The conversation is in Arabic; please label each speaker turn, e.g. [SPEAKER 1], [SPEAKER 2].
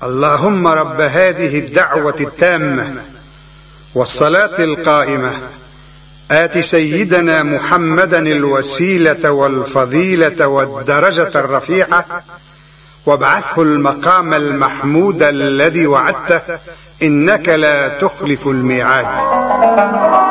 [SPEAKER 1] اللهم رب هذه الدعوة التامة والصلاة القائمة آت سيدنا محمدا الوسيلة والفضيلة والدرجة الرفيعة وابعثه المقام المحمود الذي وعدته إنك لا تخلف الميعاد.